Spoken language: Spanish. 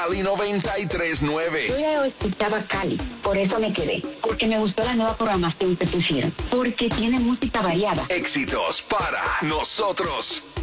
Cali 93.9. Yo ya escuchaba Cali, por eso me quedé. Porque me gustó la nueva programación que pusieron. Porque tiene música variada. Éxitos para nosotros.